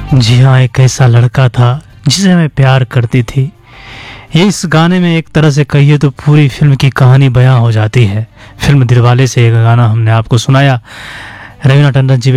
जी हाँ, एक ऐसा लड़का था जिसे मैं प्यार करती थी। इस गाने में एक तरह से कहिए तो पूरी फिल्म की कहानी बयां हो जाती है। फिल्म दिलवाले से एक गाना हमने आपको सुनाया। रवीना टंडन जी